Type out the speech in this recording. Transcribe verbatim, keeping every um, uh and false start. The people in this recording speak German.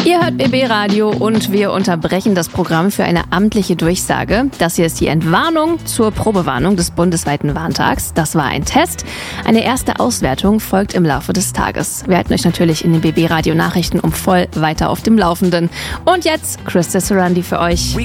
Ihr hört B B Radio und wir unterbrechen das Programm für eine amtliche Durchsage. Das hier ist die Entwarnung zur Probewarnung des bundesweiten Warntags. Das war ein Test. Eine erste Auswertung folgt im Laufe des Tages. Wir halten euch natürlich in den B B Radio Nachrichten um voll weiter auf dem Laufenden. Und jetzt Chris Cesarandi für euch.